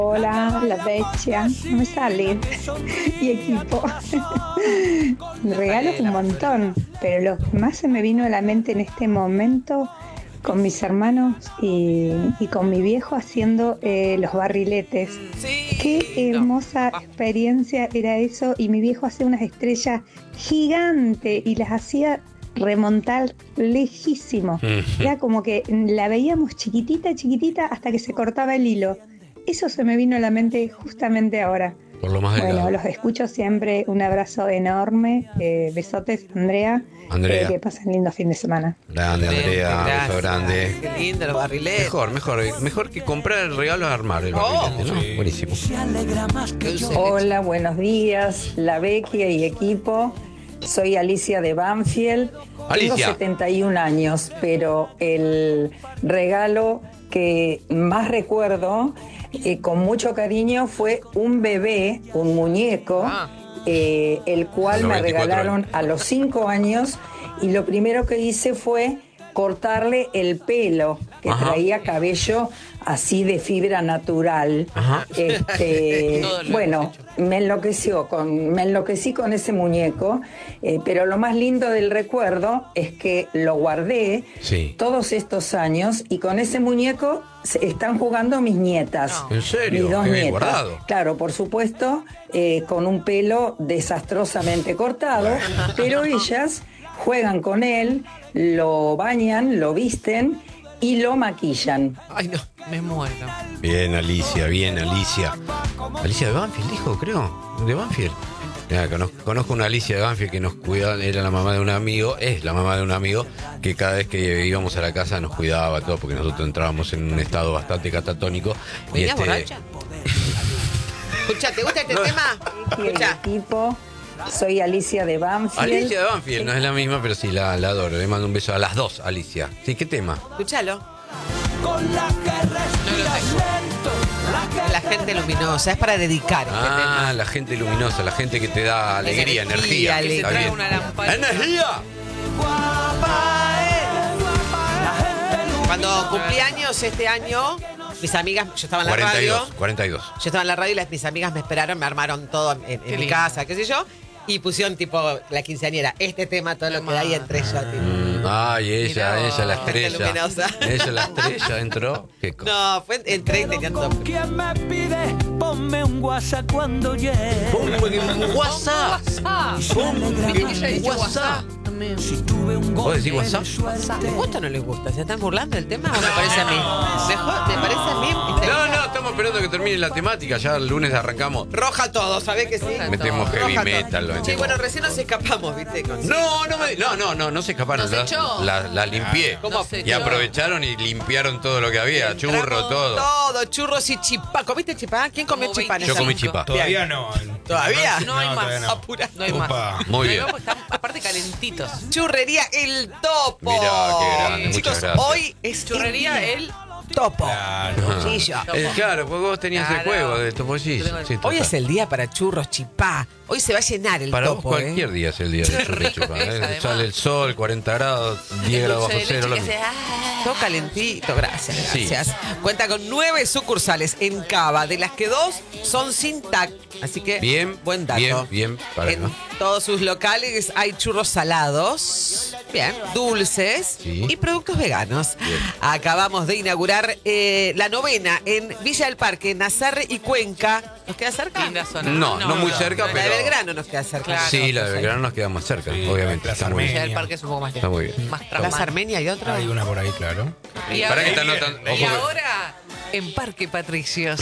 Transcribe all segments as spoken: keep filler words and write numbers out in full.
Hola, la Beccia, no me sale. Y equipo. Regalos un montón, pero lo que más se me vino a la mente en este momento con mis hermanos y, y con mi viejo haciendo eh, los barriletes. Sí, Qué hermosa no. experiencia era eso, y mi viejo hacía unas estrellas gigantes y las hacía remontar lejísimo. Era como que la veíamos chiquitita, chiquitita hasta que se cortaba el hilo. Eso se me vino a la mente justamente ahora. Por lo más delgado. Bueno, los escucho siempre. Un abrazo enorme. Eh, besotes, Andrea. Andrea. Eh, que pasen lindo fin de semana. Grande, Andrea. Gracias. Beso grande. Qué lindo los barriletes. Mejor, mejor. Mejor que comprar el regalo es armar el barrilete, ¿no? sí. Buenísimo. Hola, buenos días, la Becky y equipo. Soy Alicia de Banfield. Alicia. Tengo setenta y un años, pero el regalo que más recuerdo eh, con mucho cariño fue un bebé, un muñeco, Ah. eh, el cual A los me veinticuatro regalaron a los cinco años, y lo primero que hice fue cortarle el pelo, que Ajá. traía cabello así de fibra natural. Ajá. Este, Todo lo bueno, hemos hecho. me enloqueció con, me enloquecí con ese muñeco, eh, pero lo más lindo del recuerdo es que lo guardé Sí. todos estos años, y con ese muñeco se- están jugando mis nietas. ¿En serio? Mis dos Qué bien nietas. guardado. Claro, por supuesto, eh, con un pelo desastrosamente cortado, pero ellas juegan con él, lo bañan, lo visten y lo maquillan. Ay, no, me muero. Bien, Alicia, bien, Alicia. Alicia de Banfield, dijo, creo. De Banfield. Mira, conozco, conozco una Alicia de Banfield que nos cuidaba, era la mamá de un amigo, es la mamá de un amigo, que cada vez que íbamos a la casa nos cuidaba todo, porque nosotros entrábamos en un estado bastante catatónico. Y ¿Venías este, borracha? Escucha, ¿te gusta este No. tema? Y el Escucha. equipo, soy Alicia de Banfield. Alicia de Banfield, no es la misma, pero sí la, la adoro. Le mando un beso a las dos, Alicia. Sí, ¿qué tema? Escúchalo. No lo tengo. La gente luminosa, es para dedicar este tema. Ah, la gente luminosa, la gente que te da alegría, energía, energía. que se Está trae bien. una lamparita. ¡Energía! Cuando cumplí años este año, mis amigas, yo estaba en la cuarenta y dos, radio. cuarenta y dos. Yo estaba en la radio y las, mis amigas me esperaron, me armaron todo en, en mi casa, qué sé yo, y pusieron tipo la quinceañera, este tema, todo lo que da ahí entre ellos. tipo. Mm, ay, ella, Mirá, ella, la gente estrella. luminosa. Ella, la estrella, entró. Qué cosa. No, fue entré y tenían todo. ¿Quién me pide? Ponme un WhatsApp cuando llegue. WhatsApp. WhatsApp. Si tuve un ¿Vos decís golpe de WhatsApp? suerte. ¿Les gusta o no les gusta? ¿Se están burlando del tema o me parece a mí? ¿Mejor? ¿Te parece a mí? No, no, estamos esperando que termine la temática. Ya el lunes arrancamos. Roja todo, ¿sabés que sí? Metemos heavy Roja metal, todo. lo Sí, metemos. bueno, recién nos escapamos, ¿viste? Con- No, no, me, no, no, no, no se escaparon. Nos La, echó. la- la limpié. ¿Cómo? Nos echó. Y aprovecharon y limpiaron todo lo que había. Churro, Entramos todo. Todo, churros y chipá. ¿Comiste chipá? ¿Quién comió Como chipá? en Yo esa- comí chipá. Todavía no. ¿Todavía? No hay más. todavía no. Apura. No hay Upa. más. Muy No hay bien. más porque están aparte calentitos. Churrería El Topo. Mirá, qué grande, muchas Chicos, gracias. hoy es Churrería el El Topo. Claro. Sí, yo. Eh, claro, porque vos tenías el Claro. juego de topollillo. Yo tengo el- Sí, Hoy total. es el día para churros, chipá. Hoy se va a llenar el Para vos Topo. cualquier ¿eh? día es el día de churro y chupá, Es, ¿eh? además. Sale el sol, cuarenta grados, diez grados bajo Dulce de cero. leche lo que mismo. hace, ah. Todo calentito, gracias, Sí. gracias. Cuenta con nueve sucursales en Cava, de las que dos son sin T A C. Así que, Bien, buen dato. bien, bien, para, en ¿no? todos sus locales hay churros salados, bien, dulces Sí. y productos veganos. Bien. Acabamos de inaugurar eh, la novena en Villa del Parque, Nazarre y Cuenca. ¿Nos queda cerca? Linda zona. No, no muy cerca, La pero. de Belgrano nos queda cerca. Claro. Sí, la de Belgrano nos queda más cerca, Sí, obviamente. Plaza Está muy Villa bien. del Parque es un poco más Está muy bien. Más Plaza traumante. Armenia y otra. Hay una por ahí, claro. Y Para que ahora- esta nota. Ojo Y que- ahora, en Parque Patricios.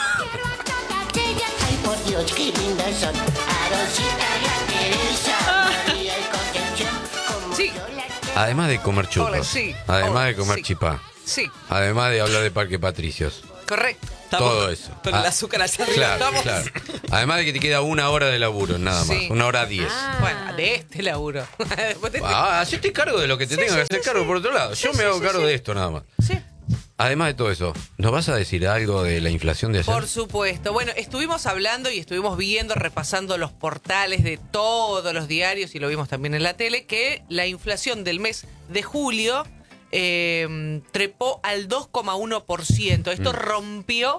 Ay, por Dios, qué lindas son. Aroncita y Teresa, María y Concepción. Como Sí. yo las Además de comer churros. Hola, sí. Además Hola, de comer sí. chipá. Sí, Además de hablar de Parque Patricios. correcto. Estamos Todo eso. Con Ah, el azúcar allá arriba. Claro, estamos. claro. Además de que te queda una hora de laburo, nada más. Sí. Una hora diez. Bueno, de este laburo. Después te- Ah, hacete cargo de lo que te Sí, tengo sí, que hacer sí, cargo sí. por otro lado. Yo Sí, me sí, hago sí, cargo sí. de esto nada más. Sí. Además de todo eso, ¿nos vas a decir algo de la inflación de ayer? Por supuesto. Bueno, estuvimos hablando y estuvimos viendo, repasando los portales de todos los diarios y lo vimos también en la tele, que la inflación del mes de julio eh, trepó al dos coma uno por ciento. Esto Mm. rompió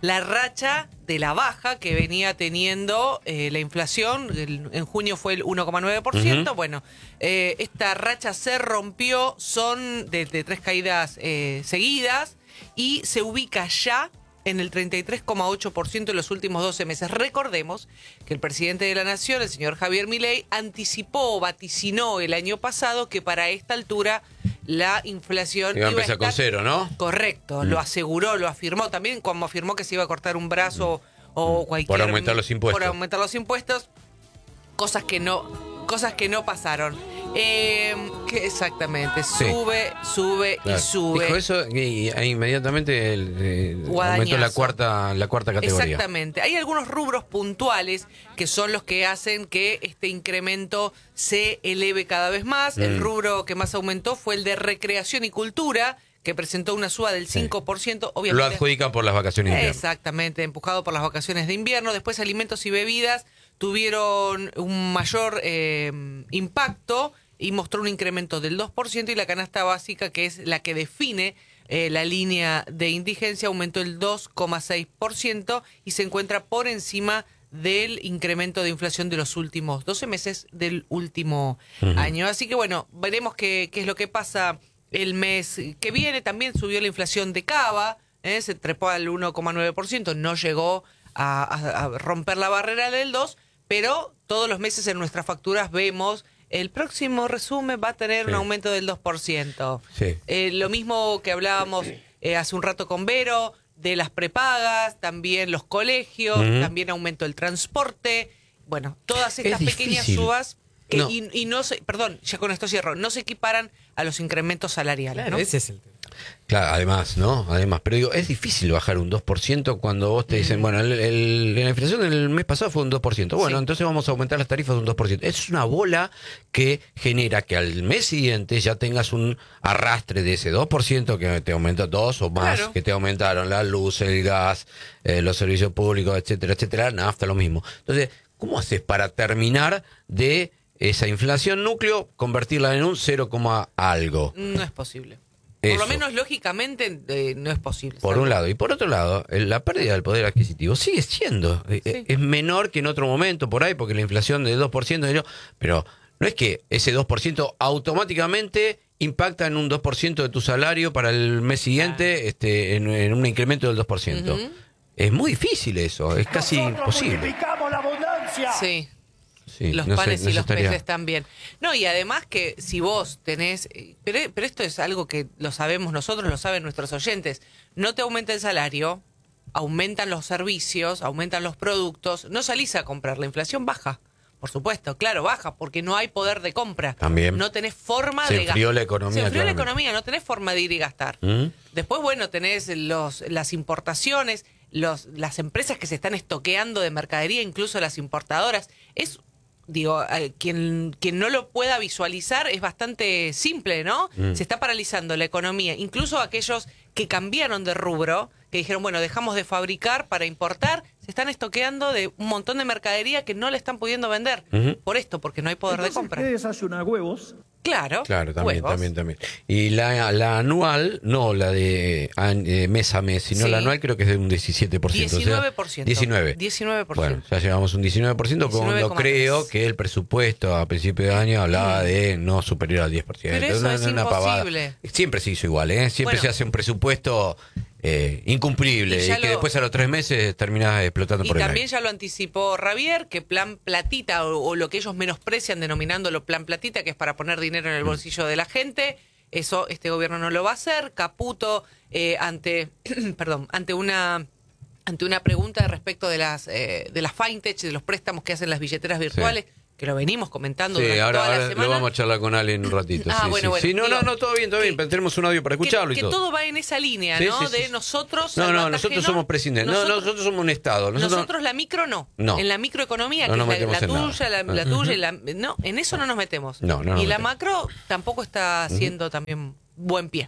la racha de la baja que venía teniendo eh, la inflación. El, en junio fue el uno coma nueve por ciento. Uh-huh. Bueno, eh, esta racha se rompió, son de, de tres caídas eh, seguidas y se ubica ya en el treinta y tres coma ocho por ciento en los últimos doce meses. Recordemos que el presidente de la Nación, el señor Javier Milei, anticipó, vaticinó el año pasado que para esta altura la inflación iba a iba empezar a estar, con cero, ¿no? Correcto, mm. lo aseguró, lo afirmó también, cuando afirmó que se iba a cortar un brazo mm. o cualquier... Por aumentar los impuestos. Por aumentar los impuestos, cosas que no, cosas que no pasaron. Eh, que exactamente, sube, sí. sube claro. y sube. Dijo eso y, y inmediatamente el, el, aumentó la cuarta, la cuarta categoría. Exactamente. Hay algunos rubros puntuales que son los que hacen que este incremento se eleve cada vez más. Mm. El rubro que más aumentó fue el de recreación y cultura, que presentó una suba del cinco por ciento. Sí. Obviamente, lo adjudican por las vacaciones de invierno. Exactamente, empujado por las vacaciones de invierno. Después alimentos y bebidas tuvieron un mayor eh, impacto y mostró un incremento del dos por ciento, y la canasta básica, que es la que define eh, la línea de indigencia, aumentó el dos coma seis por ciento y se encuentra por encima del incremento de inflación de los últimos doce meses del último uh-huh. año. Así que bueno, veremos qué, qué es lo que pasa el mes que viene. También subió la inflación de Cava, ¿eh? Se trepó al uno coma nueve por ciento, no llegó a, a, a romper la barrera del dos, pero todos los meses en nuestras facturas vemos el próximo resumen va a tener sí. un aumento del dos por ciento. Sí. Eh, lo mismo que hablábamos eh, hace un rato con Vero, de las prepagas, también los colegios, uh-huh. también aumento el transporte. Bueno, todas estas pequeñas subas que, no. Y, y no se, perdón, ya con esto cierro, no se equiparan a los incrementos salariales. Claro, ¿no? ese es el tema. Claro, además, ¿no? Además, pero digo, es difícil bajar un dos por ciento cuando vos te dicen, mm. bueno, el, el, la inflación del mes pasado fue un dos por ciento. Bueno, sí. entonces vamos a aumentar las tarifas de un dos por ciento. Es una bola que genera que al mes siguiente ya tengas un arrastre de ese dos por ciento que te aumentó dos o más, claro. que te aumentaron la luz, el gas, eh, los servicios públicos, etcétera, etcétera, nafta, lo mismo. Entonces, ¿cómo haces para terminar de esa inflación núcleo, convertirla en un cero, algo? No es posible. Por Eso. lo menos lógicamente eh, no es posible. Por un lado. Y por otro lado, la pérdida del poder adquisitivo sigue siendo. Sí. Es menor que en otro momento por ahí, porque la inflación del dos por ciento, pero no es que ese dos por ciento automáticamente impacta en un dos por ciento de tu salario para el mes siguiente, ah. este, en, en un incremento del dos por ciento. Uh-huh. Es muy difícil eso, es casi Nosotros imposible. Multiplicamos la abundancia. Sí. Sí, los no panes sé, no y los estaría... peces también. No, y además que si vos tenés... Pero, pero esto es algo que lo sabemos nosotros, lo saben nuestros oyentes. No te aumenta el salario, aumentan los servicios, aumentan los productos, no salís a comprar, la inflación baja. Por supuesto, claro, baja, porque no hay poder de compra. También. No tenés forma Se de gastar. enfrió la economía. Se enfrió claramente. la economía, no tenés forma de ir y gastar. ¿Mm? Después, bueno, tenés los, las importaciones, los, las empresas que se están estoqueando de mercadería, incluso las importadoras. Es... Digo, eh, quien, quien no lo pueda visualizar es bastante simple, ¿no? Mm. Se está paralizando la economía. Incluso aquellos que cambiaron de rubro, que dijeron, bueno, dejamos de fabricar para importar, se están estoqueando de un montón de mercadería que no le están pudiendo vender. Uh-huh. Por esto, porque no hay poder Entonces, de compra. ¿qué desayuna huevos? Claro, claro, también, huevos. también, también. Y la, la anual, no la de eh, mes a mes, sino Sí. la anual creo que es de un diecisiete por ciento. diecinueve por ciento. O sea, diecinueve. diecinueve por ciento. Bueno, ya llevamos un diecinueve por ciento, cuando creo que el presupuesto a principio de año hablaba Mm. de no superior al diez por ciento. Pero eso una, es una pavada. imposible. Siempre se hizo igual, ¿eh? Siempre Bueno. se hace un presupuesto eh, incumplible Y y, ya que lo- después a los tres meses termina explotando Y por el también aire. ya lo anticipó Javier, que plan platita, o, o lo que ellos menosprecian denominándolo plan platita, que es para poner dinero en el bolsillo de la gente, eso este gobierno no lo va a hacer. Caputo, eh, ante perdón, ante una ante una pregunta respecto de las eh, de las fintech, de los préstamos que hacen las billeteras virtuales, que lo venimos comentando Sí, durante ahora, toda la ahora semana. lo vamos a charlar con Ale en un ratito. Ah, sí, bueno, sí. bueno. Sí, no, Digo, no, no, todo bien, todo bien. que- Tenemos un audio para escucharlo que, y que todo. todo va en esa línea, Sí, ¿no? sí, sí, de sí. nosotros. No, no, salvataje nosotros no. somos presidentes. No, Nosotros- nosotros somos un Estado. Nosotros, Nosotros la micro no. No. En la microeconomía, No que nos es la, metemos la en tuya, la, nada. la Ujú. tuya y la... No, en eso no nos metemos. No, no nos y la metemos. macro tampoco está haciendo también buen pie.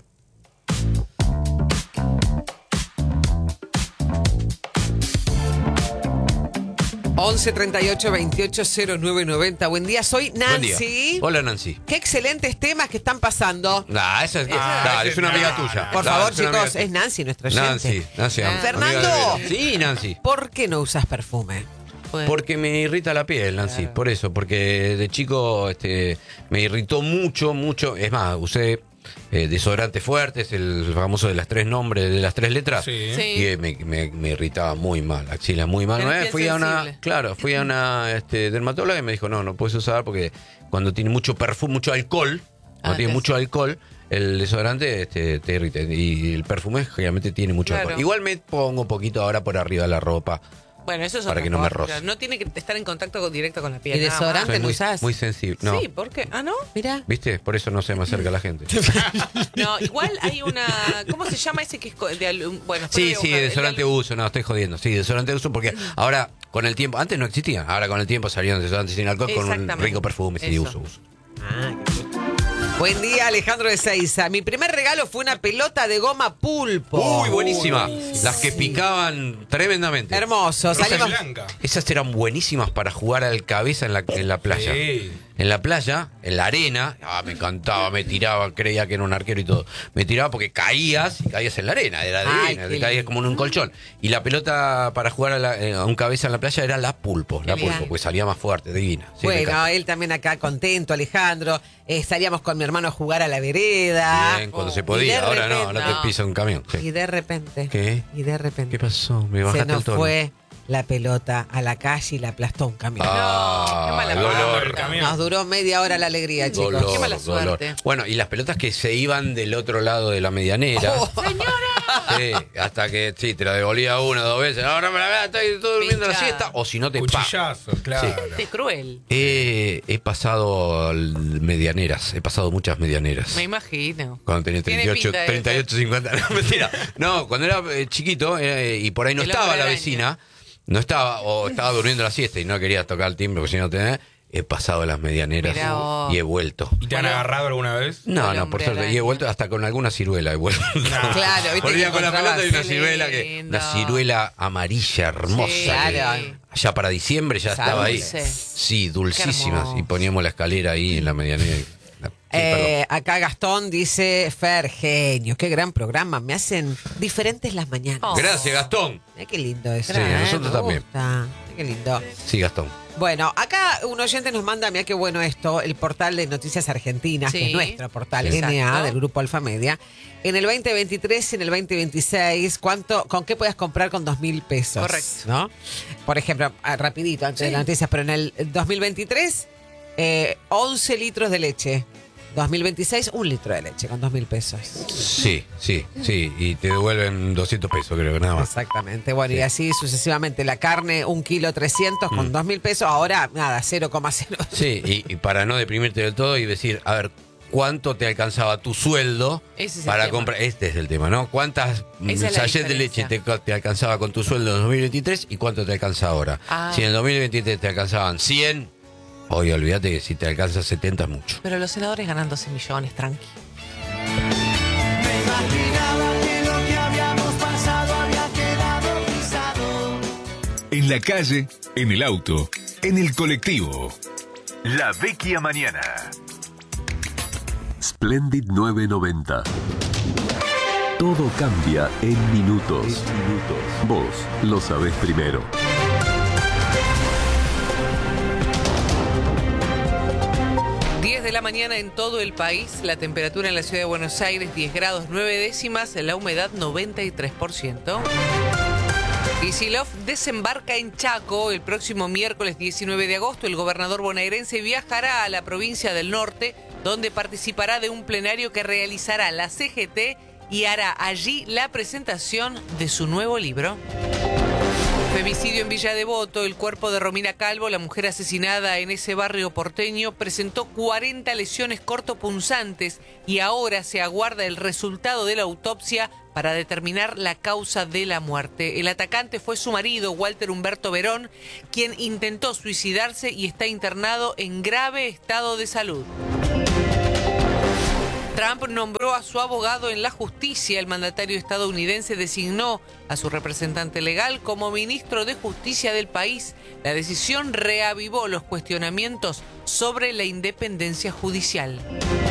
once treinta y ocho veintiocho cero nueve noventa. Buen día, soy Buen día. Nancy. Hola, Nancy. Qué excelentes temas que están pasando. Nah, esa es, Ah, dale, ese es una no. amiga tuya. Por Dale, favor, es una chicos, amiga es Nancy, nuestro oyente. Nancy, Nancy. Ah. amiga Fernando. de Belén. Sí, Nancy. ¿Por qué no usas perfume? Pues, Porque me irrita la piel, Nancy. Claro. Por eso, porque de chico este, me irritó mucho, mucho. Es más, usé eh, desodorante fuerte, es el famoso de las tres nombres, de las tres letras. Sí. Sí. Y eh, me, me- me irritaba muy mal, axila muy mal. Tenés Eh, piel fui a una, sensible. claro, fui a una este, dermatóloga y me dijo, no, no puedes usar porque cuando tiene mucho perfume, mucho alcohol, cuando Ah, tiene te mucho alcohol, el desodorante este, te irrita. Y el perfume generalmente tiene mucho Claro. alcohol. Igual me pongo un poquito ahora por arriba de la ropa. bueno, eso es Para otra que no me cosa. roce. No tiene que estar en contacto con- directo con la piel. ¿Y nada más. desodorante? Soy no muy, usás? muy sensible. No. Sí, ¿por qué? Ah, ¿no? Mira. ¿Viste? Por eso no se me acerca la gente. No, igual hay una... ¿Cómo se llama ese que es co- de alu- Bueno, después voy Sí, a sí, buscar. El desodorante de alu- uso, no, estoy jodiendo. Sí, desodorante uso porque ahora, con el tiempo, antes no existía, ahora con el tiempo salieron desodorantes sin alcohol con un Exactamente. rico perfume. Sí, Eso. uso, uso. Buen día, Alejandro de Seiza. Mi primer regalo fue una pelota de goma pulpo. Uy, buenísima. Las que picaban tremendamente. Hermoso. Roja y Salimos. blanca. Esas eran buenísimas para jugar al cabeza en la, en la playa. Sí. En la playa, en la arena, ah, me encantaba, me tiraba, creía que era un arquero y todo. Me tiraba porque caías y caías en la arena, era Ay, divina, qué te caías lindo. como en un colchón. Y la pelota para jugar a, la- eh, a un cabeza en la playa era la pulpo, la Qué pulpo, lindo. porque salía más fuerte, divina. Sí, me Bueno, encanta. él también acá contento, Alejandro. Eh, salíamos con mi hermano a jugar a la vereda. Bien, cuando Oh. se Y podía, de ahora no, repente- ahora te pisa un camión. sí. Y de repente. ¿Qué? Y de repente. ¿Qué pasó? Me Se bajaste nos el tono. fue la pelota a la calle y la aplastó un camión. Ah, No, qué mala dolor. suerte. Camión. Nos duró media hora la alegría, chicos. Dolor, Qué mala dolor. suerte. Bueno, y las pelotas que se iban del otro lado de la medianera. Oh. Sí, hasta que sí, te la devolvía una o dos veces. Ahora me la veo, estoy, estoy durmiendo la Pinchada. siesta. O si no te pa. Cuchillazo, claro. Qué cruel. Eh, he pasado al- medianeras, he pasado muchas medianeras. Me imagino. Cuando tenía Tiene treinta y ocho, pinta de treinta y ocho, cincuenta. No, mentira. No, cuando era eh, chiquito eh, y por ahí no El estaba hombre la araña. vecina, no estaba, o estaba durmiendo la siesta y no quería tocar el timbre porque si no tenés. He pasado las medianeras Mirá vos. y he vuelto. ¿Y te han Bueno. agarrado alguna vez? No, El no, por hombre suerte. Y he araña. vuelto hasta con alguna ciruela. He vuelto. Claro, viste Volvía que con la encontrabas. pelota y una Qué ciruela que. lindo. Una ciruela amarilla hermosa. Sí, que claro. allá para diciembre ya Esa estaba ahí. dulce. Sí, dulcísimas. hermoso. Y poníamos la escalera ahí en la medianera. Sí, Eh, acá Gastón dice, Fer, genio, qué gran programa, me hacen diferentes las mañanas. Oh. perdón. Gracias, Gastón. Mirá qué lindo eso. Sí, a ¿eh? nosotros Me también. gusta. Mirá qué lindo. Sí, Gastón. Bueno, acá un oyente nos manda, mira qué bueno esto, el portal de Noticias Argentinas, que Sí. es nuestro portal, Sí. N A, Exacto. del grupo Alfa Media. En el veinte veintitrés y en el veinte veintiséis, ¿cuánto, ¿con qué puedes comprar con dos mil pesos? Correcto. ¿No? Por ejemplo, ah, rapidito, antes de las noticias, pero en el dos mil veintitrés, eh, once litros de leche. dos mil veintiséis, un litro de leche con dos mil pesos. Sí, sí, sí. Y te devuelven doscientos pesos, creo que nada más. Exactamente. Bueno, y así sucesivamente. La carne, un kilo trescientos Mm. con dos mil pesos. Ahora, nada, cero coma cero. Sí, y, y para no deprimirte del todo y decir, a ver, ¿cuánto te alcanzaba tu sueldo Ese es el para tema. comprar? Este es el tema, ¿no? ¿Cuántas mm, Esa es la sachets de leche te, diferencia. te alcanzaba con tu sueldo en dos mil veintitrés y cuánto te alcanza ahora? Ah. Si en el dos mil veintitrés te alcanzaban cien, hoy olvídate que si te alcanza setenta es mucho. Pero los senadores ganan doce millones, tranqui. Me imaginaba que lo que habíamos pasado había quedado pisado. En la calle, en el auto, en el colectivo. La Vecchia Mañana. Splendid nueve noventa. Todo cambia en minutos. Vos lo sabés primero. diez de la mañana en todo el país, la temperatura en la ciudad de Buenos Aires diez grados nueve décimas, la humedad noventa y tres por ciento. Kicillof desembarca en Chaco el próximo miércoles diecinueve de agosto. El gobernador bonaerense viajará a la provincia del norte, donde participará de un plenario que realizará la C G T y hará allí la presentación de su nuevo libro. Femicidio en Villa Devoto. El cuerpo de Romina Calvo, la mujer asesinada en ese barrio porteño, presentó cuarenta lesiones cortopunzantes y ahora se aguarda el resultado de la autopsia para determinar la causa de la muerte. El atacante fue su marido, Walter Humberto Verón, quien intentó suicidarse y está internado en grave estado de salud. Trump nombró a su abogado en la justicia. El mandatario estadounidense designó a su representante legal como ministro de Justicia del país. La decisión reavivó los cuestionamientos sobre la independencia judicial.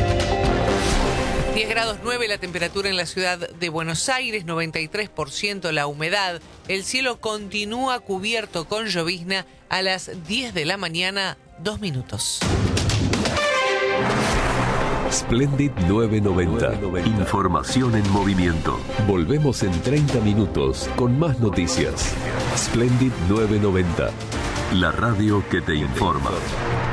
diez grados nueve la temperatura en la ciudad de Buenos Aires, noventa y tres por ciento la humedad. El cielo continúa cubierto con llovizna a las diez de la mañana, dos minutos. Splendid novecientos noventa. Información en movimiento. Volvemos en treinta minutos con más noticias. Splendid novecientos noventa. La radio que te informa.